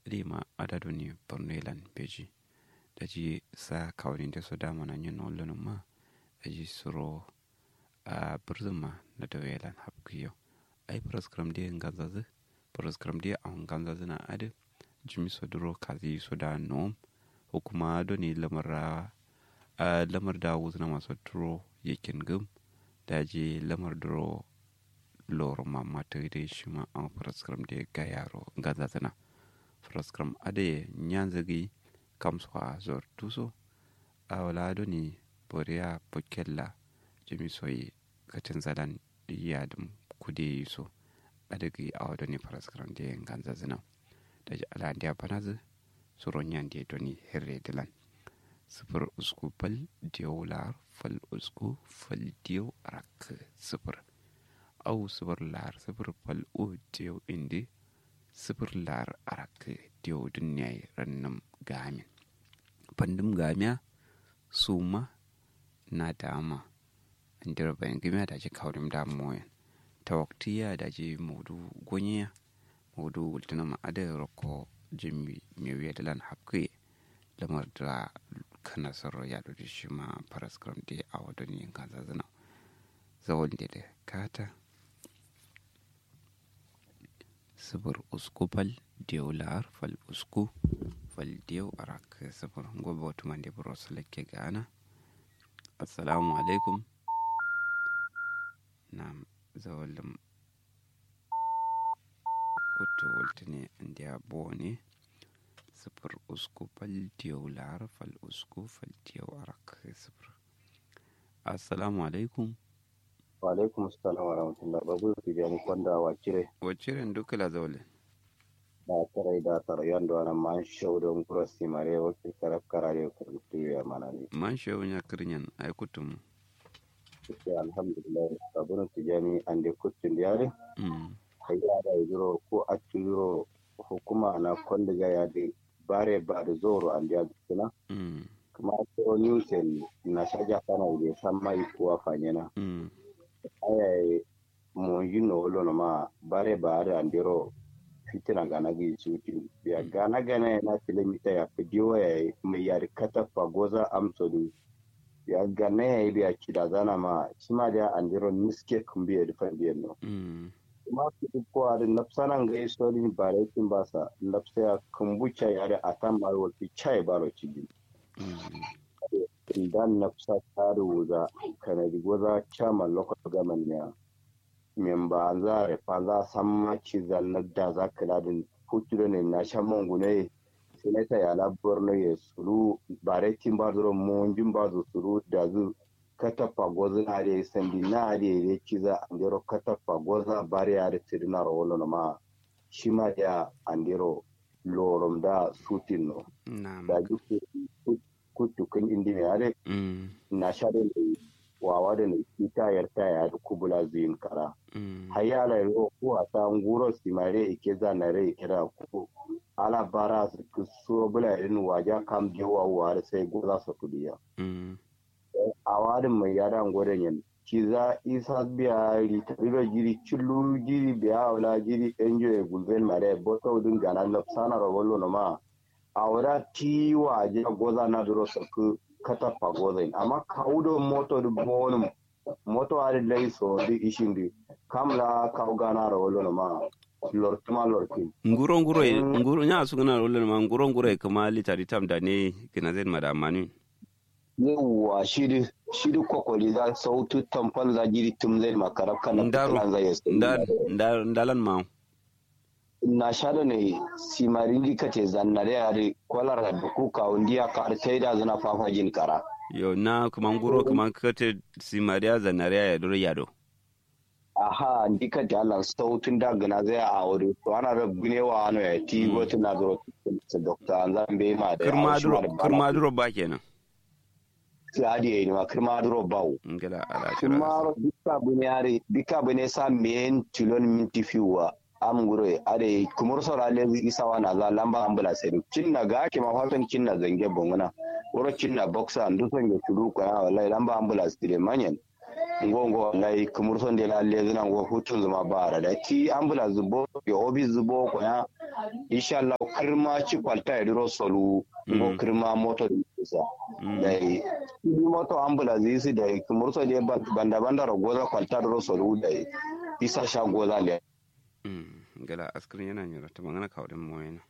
lima adado ni bornelan beji daji sa kawrin da so dama na yin olon ma daji suro a burzuma na dawelan hapkiyo ai proskram de ngazazu proskram de an ganzazu na ade jimi so duro kazi so da nom hukuma do ni lamar da wuzna maso duro yakin gum daji lamar duro loro mamma tawde shima an proskram de gayaro ngazazana proskram ade nyanzagi kamswa zor tuso awlado ni boria pokella jimi soyi katin zalan yadum kude so adagi awdo ni proskram de ngazazana daji ala ndia banazu suro nyande doni herre dilan sifir usku fal diyo lar fal usku fal diyo rak sifir au sifir lar sifir fal u diyo indi sifir lar arak diyo dunyai rannam gamin pandum gamya suma na dama andira bayan gimiya da ji kaurim da moyan tawaktiya da ji mudu gonya mudu wultuna ma ada roko jimmi mewiya dalan hapke lamar da kana sarro ya da shi ma paraskram de a wadani in kan zazana zawon da kata sabur usku fal diolar fal usku fal dio arak sabur gobe wata man da buro salake gana assalamu alaikum na zawon kutu wultune inda bone sifir usku fal diyo lar fal usku fal diyo arak sifir assalamu alaikum wa alaikum assalam wa rahmatullah babu tijani kwanda wacire dukala zawle da tare da tarayan da wannan man shaudon kurasi mare wakil karare kurtu ya manani man shawunya kirnyan ay kutum alhamdulillah babu tijani ande kutun yare hayya da yiro ko atiro hukuma na kwanda ya de bare ba da zoro an da kina kuma ko newsen na shaja kana da samai kuwa fanyana ay mo yino lono ma bare bare andiro fitina gana gi chuti ya gana na kilomita ya fidiyo ya mai yar katafa goza amsodu ya gana ya biya kida zana ma shima da andiro niske kumbiye da fandiye no kuma su ko a nafsanan ga isori bare kin basa nafsa ya kumbucha ya da atan baro ti chai baro cigi idan nafsa taru za kana di goza chama lokacin gaman ne memba za a fa san maki zallar da za ka ladin hutu ne na shan mangune sinata ya labar na ya suru baretin ba zuwa mawajin ba zu suru da zu katafa gwaza na da ya sandi na da ya ci za a ndero katafa gwaza bari ya da tiri na rawolo na ma shi ma da andero lorom da sutin no da duk kutukan indi ne ya na sha da wawa da ne kita yarta ya da kubula zuyin kara hayala yo ko ata nguro simare ike za na re kira ko ala bara su so bula irin waja kam jewa wa sai goza su kudiya awadin mai yara ngoden yan kiza isa biya ritiro jiri chulu jiri biya wala jiri enjoy gulven mare boto dun gana lapsana rawolo no ma awra ti waje goza na duro su kata pagozain amma kaudo moto du bonum moto ari lay so di ishindi kamla kaugana rawolo no ma lorti nguro nya sugana rawolo no ma nguro kuma litari tam da ne kina zen madamani yawa shidi kokoli za sautu tamfal za jiri tum zai makarab kana plan za yes ndalan ma na shado ne simaringi kate zannare ari kwalar da kuka undiya ka artai da zana fafajin kara yo na kuma nguro kuma kate simariya zannare ya duro yado aha ndika da Allah sautun da gana zai a wuri to ana rabune wa ano ya ti gotu na duro doctor an zambe ma da kirma duro ba kenan adi ne ma kirma duro bawo ngala ala kirma bika bune sa men tilon minti fiwa am gure ade kumur sora le isa wana za lamba ambulance cinna ga ke ma fatan cinna zange bongona woro cinna boxa ndu son ya tulu ko ya wallahi lamba ambulance dire manyen ngongo lai kumurson de la lezina ngo hutun zuma bara da ti ambulance zubo yo obi zubo ko ya insha Allah kirma ci kwalta ya diro solu ngo kirma moto isa dai moto ambulance isi da kumurson de banda banda ro goza kwalta diro solu dai isa sha goza le gala askrin yana nyura ta magana kawo din moyena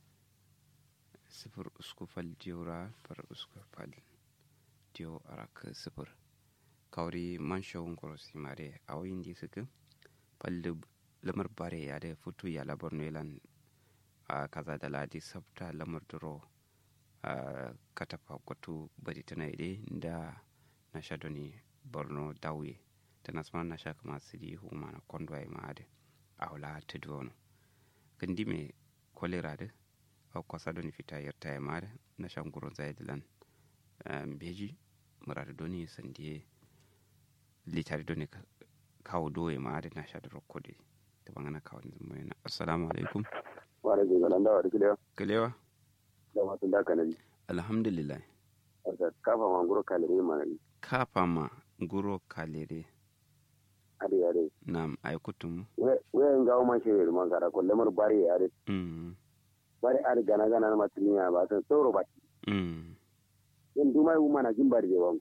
sifir usku fal diora par usku fal dio arak sifir kawri manshawun korosi mare a wayin di suka falli lamar bare ya da futu ya labar nelan a kaza da ladi sabta lamar duro a katafa kwatu bari tana ide da na shadoni borno dawe ta nasma na shaka masu di huma na kondwa ya ma'ade a wula ta duwano gandi mai kolera da a kwasa doni fita yarta ya ma'ade na shan guro zai dilan beji murar doni sandiye litari doni kawo doye ma'ade na sha da rokode ta bangana kawo zama yana assalamu alaikum wa alaikum salam da wa kilewa kilewa da wasu da kanadi alhamdulillah kafa ma guro kalere ma kafa ma guro kalere ade ade nam ay kutum we ngaw ma shere ma gara ko lemar bari ade bari ade gana gana ma tinya ba san toro ba yin duma yu mana jin bari de wan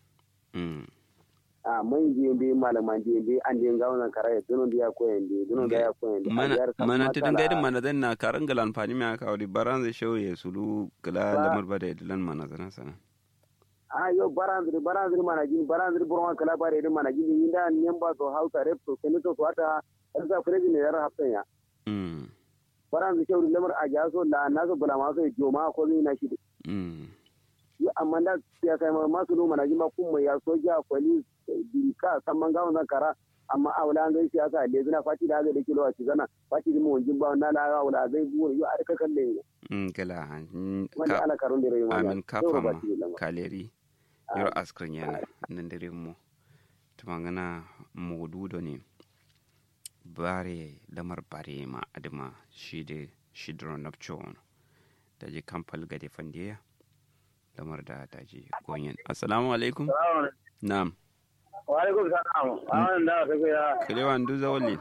a mai je be malaman je be an je ngaw na karaye dunon dia ko ende dunon da ya ko ende mana tidin gaidin mana dan na karan galan fani ma ka wadi baran zai shoye sulu kala lamar bada dilan mana zana sana yo barandri mana jin barandri burma kala bare de mana jin inda nyamba to hausa rep to keneto to ata alza preji ne yar hafta ya barandri shawri lamar ajaso la naso bula ma so joma ko ni na shi yo amma da ya kai ma su mana jin ma kuma ya soja police dinka samman gawo na kara amma awla an gaishe aka le zina fati da ga da kilo a cizana fati mu wanjin ba na la wala zai buwa yo arka kalle kala wanda ala karun da rayu amin kafa ma kaleri yoro askrin yana nan dare mu tumangana mududo ne bare lamar bare ma adama shide shidron napchon da je kampal gade fandiya lamar da ji gonyen assalamu alaikum na'am wa alaikum salam awan da ka ya kalewa ndu zawali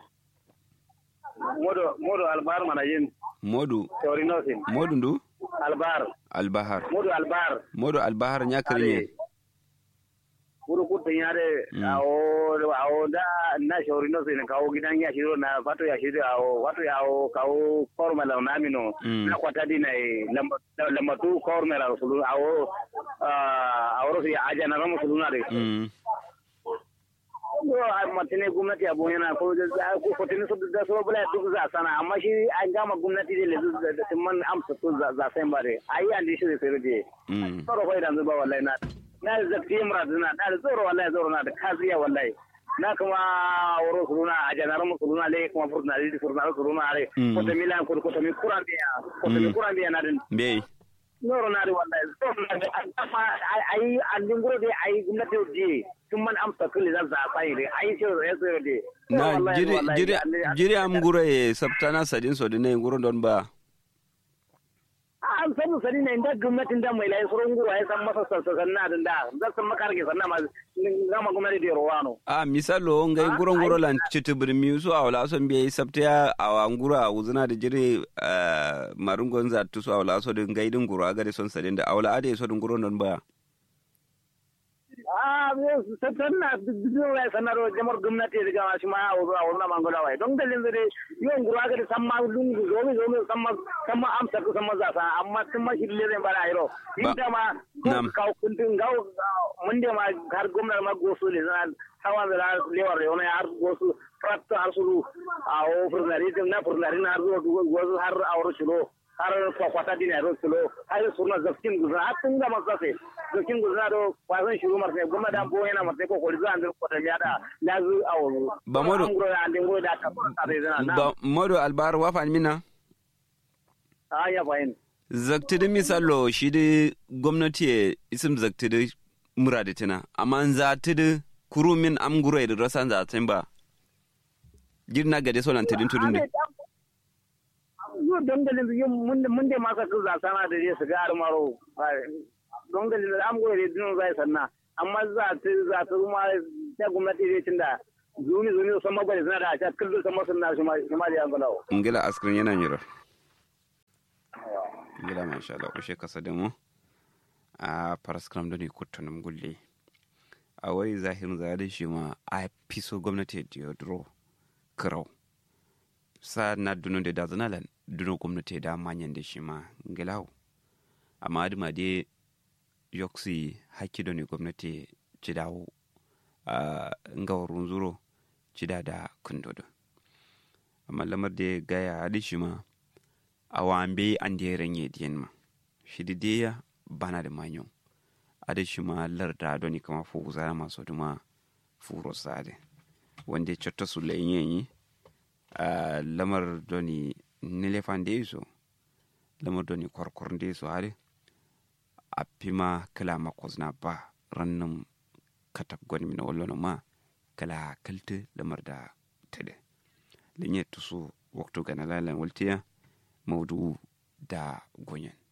modo albar manajin modu torinosin modu ndu albahar modu albahar nyakariye kuru kuta yare awo da na torinosin kawo gidan ya shiro na fato ya shiro wato ya kawo formula na mino na kwata dina lambatu formula sulu awo ya ajana ramu sulu na de matine gwamnati abu yana ko tini su da so bula duk za sana amma shi an gama gwamnati da lezu da timman amsa su za sai bare ayi an dishi da sai rage tsoro fa idan zuba wallahi na zakti muraduna da tsoro wallahi tsoro na da kaziya wallahi na kuma woro suruna a janaran suruna le kuma furna suruna le ko ta milan ko ta mi kuran biya na din be noro na da wallahi tsoro na da ayi an dinguro dai ayi gwamnati ji man amsa kulli zan sa sai dai ai ce ya tsoro dai na jiri am gure sabtana sadin so dinai guro don ba an samu sani ne inda gwamnatin da mai lai surun guro ya san masa sanna din da zan san makarge sanna ma gama gwamnati da rowano a misalo ngai guro lan citubir mi su awla son biye sabta a ngura uzuna da jiri marungon za tu su awla so din gaidin guro aga da son sadin da awla ade so din guro don ba sanna duk ya sanar jamar gwamnati da gama shi ma a wurin mangola wai don dalilin zai yawan gura ga san ma lungu zo san ma amsa ku san ma za sa amma sun ma shi lele bara ayro inda ma ka kuntin gawo mun da ma har gwamnati ma goso ne zan hawa da lewar yau ne har goso fratto har sulu a ofurnari na furnari na har goso har awro shiro har kwakwata dina ro kilo har surna zafkin guzna har tun ga masase zafkin guzna do kwasan shiru marse goma da bo yana marse ko kolizo an ko ta miada lazu awu ba modo da ta ba modo albar wa fan mina ya fayin zaktidi misalo shi da gwamnati isim zaktidi muradatina amma zatidi kurumin amgure da rasan zatin ba girna gade solan tidin tudun yo dangalin mun da masa ku za sana da su ga armaro dangalin da am gore din zai sanna amma za ta kuma ta gwamnati ne tunda zuni sun magwani suna da ta kullu sun masu na shi ma da yan gulawo ngila askrin yana nyiro ngila masha Allah ushe kasa da mu a paraskram da ne kutunum gulle a wai zahirin zare shi ma a fiso gwamnati da dro kirau sa na duno da dazanalan duno gwamnati da manyan da shi ma ngilawo amma adima dai yoksi hakki da ne gwamnati ci dawo nga warun zuro ci da kundodo amma lamar da gaya hadi shi ma a wambe an da ya ranye diyan ma shi da ya bana da manyan adi shi ma larda doni kama fu zara masu duma furo sade wanda ya cotta su layin lamar doni nilefan da ya so lamar doni kwarkwar da ya so hadi a pima kala makozna ba rannan katab gwani mina wallo ma kala kalta lamar da tade linye tusu waktu gana lalan waltiya maudu da gonyen